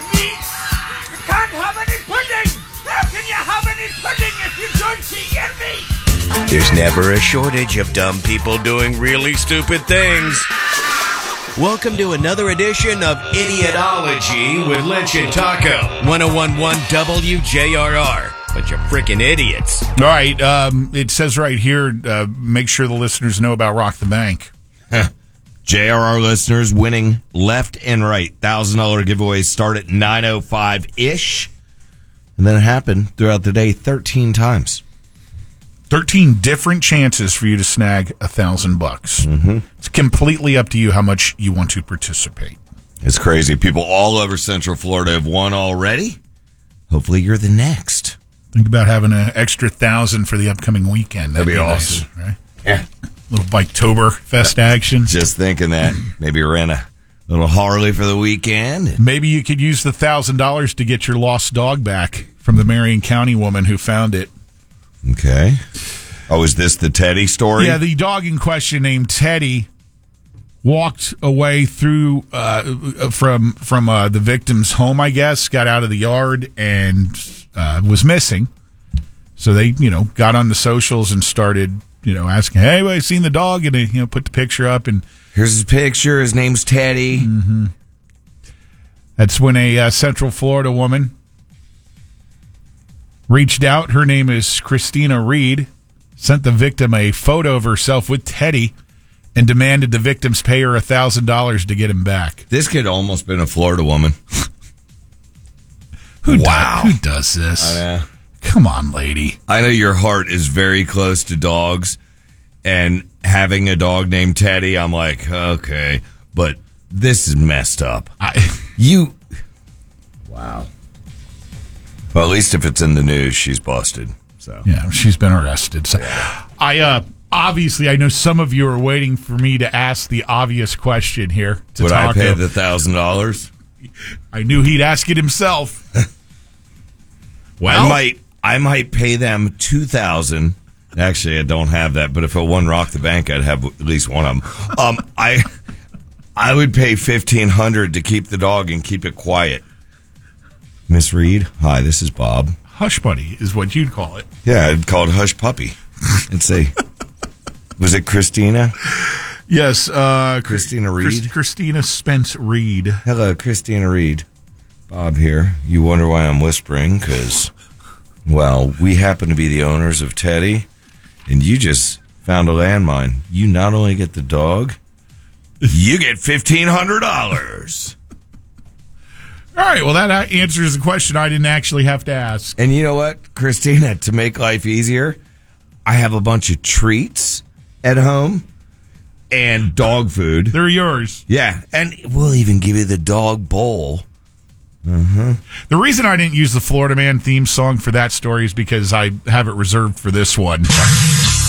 meat. You can't have any pudding. How can you have any pudding if you don't eat your meat? There's never a shortage of dumb people doing really stupid things. Welcome to another edition of Idiotology with Lynch and Taco. 101.1 WJRR. Bunch of freaking idiots. All right. It says right here, make sure the listeners know about Rock the Bank. JRR listeners winning left and right. $1,000 giveaways start at 9:05-ish. And then it happened throughout the day 13 times. 13 different chances for you to snag $1,000. Mm-hmm. It's completely up to you how much you want to participate. It's crazy. People all over Central Florida have won already. Hopefully you're the next. Think about having an extra $1,000 for the upcoming weekend. That'd be awesome. Nice, right? Yeah. Little Biketoberfest action. Just thinking that. Maybe rent a little Harley for the weekend. Maybe you could use the $1,000 to get your lost dog back from the Marion County woman who found it. Okay. Oh, is this the Teddy story? Yeah, the dog in question named Teddy walked away through from the victim's home, I guess, got out of the yard and was missing. So they, got on the socials and started, asking, "Hey, have I seen the dog?" And they, put the picture up. And here's his picture. His name's Teddy. Mm-hmm. That's when a Central Florida woman reached out. Her name is Christina Reed. Sent the victim a photo of herself with Teddy and demanded the victims pay her $1,000 to get him back. This could almost been a Florida woman. Who does this? Come on, lady. I know your heart is very close to dogs, and having a dog named Teddy, I'm like, okay, but this is messed up. Wow. Well, at least if it's in the news, she's busted. So yeah, she's been arrested. So obviously, I know some of you are waiting for me to ask the obvious question here. Would I pay the $1,000? I knew he'd ask it himself. Well, I might pay them $2,000. Actually, I don't have that, but if I won Rock the Bank, I'd have at least one of them. I would pay $1,500 to keep the dog and keep it quiet. Miss Reed, hi, this is Bob. Hush Buddy is what you'd call it. Yeah, I'd call it Hush Puppy. And say, was it Christina? Yes, Christina Reed. Christina Spence Reed. Hello, Christina Reed. Bob here. You wonder why I'm whispering? Because, well, we happen to be the owners of Teddy, and you just found a landmine. You not only get the dog, you get $1,500. All right, well, that answers the question I didn't actually have to ask. And you know what, Christina, to make life easier, I have a bunch of treats at home and dog food. They're yours. Yeah, and we'll even give you the dog bowl. Mm-hmm. The reason I didn't use the Florida Man theme song for that story is because I have it reserved for this one.